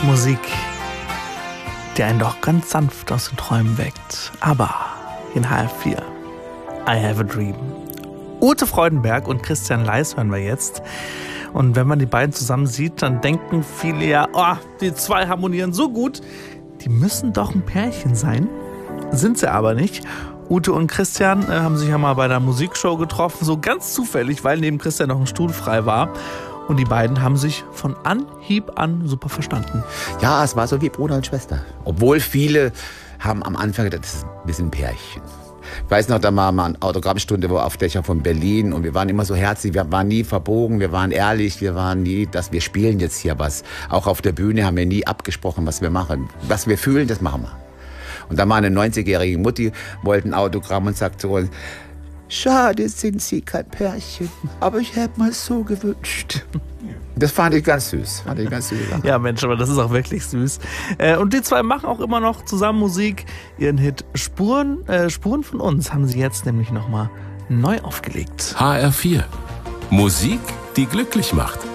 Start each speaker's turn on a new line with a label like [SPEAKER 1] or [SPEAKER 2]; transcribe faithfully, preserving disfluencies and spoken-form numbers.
[SPEAKER 1] Musik, die einen doch ganz sanft aus den Träumen weckt. Aber in H F vier, I Have a Dream. Ute Freudenberg und Christian Leis hören wir jetzt. Und wenn man die beiden zusammen sieht, dann denken viele ja, oh, die zwei harmonieren so gut, die müssen doch ein Pärchen sein. Sind sie aber nicht. Ute und Christian äh, haben sich ja mal bei der Musikshow getroffen, so ganz zufällig, weil neben Christian noch ein Stuhl frei war. Und die beiden haben sich von Anhieb an super verstanden.
[SPEAKER 2] Ja, es war so wie Bruder und Schwester. Obwohl viele haben am Anfang gedacht, das ist ein bisschen ein Pärchen. Ich weiß noch, da war mal eine Autogrammstunde wo auf Dächer von Berlin und wir waren immer so herzlich, wir waren nie verbogen, wir waren ehrlich, wir waren nie, dass wir spielen jetzt hier was. Auch auf der Bühne haben wir nie abgesprochen, was wir machen. Was wir fühlen, das machen wir. Und da war eine neunzigjährige Mutti, wollte ein Autogramm und sagte zu uns, schade sind Sie kein Pärchen, aber ich hätte mal so gewünscht. Das fand ich ganz süß. Fand ich ganz süß.
[SPEAKER 1] Ja, Mensch, aber das ist auch wirklich süß. Und die zwei machen auch immer noch zusammen Musik. Ihren Hit Spuren, äh, Spuren von uns haben sie jetzt nämlich nochmal neu aufgelegt.
[SPEAKER 3] H R vier. Musik, die glücklich macht.